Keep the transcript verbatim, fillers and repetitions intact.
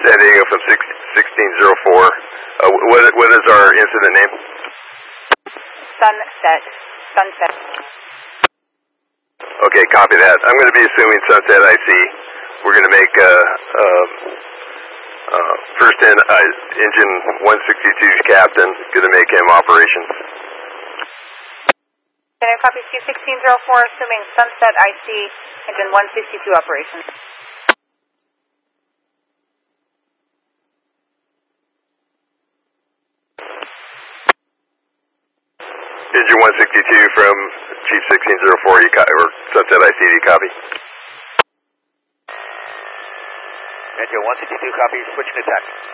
San Diego from sixteen oh four. Uh, what, what is our incident name? Sunset. Sunset. Okay, copy that. I'm going to be assuming Sunset I C. We're going to make uh, uh, uh, first in uh, engine one sixty-two's captain, going to make him operations. Can I copy C sixteen oh four, assuming Sunset I C, engine one sixty-two operations? Engine one sixty-two from Chief sixteen oh four, you co- or Sunset I C, do you copy? Engine one sixty-two copy, switching to taxi.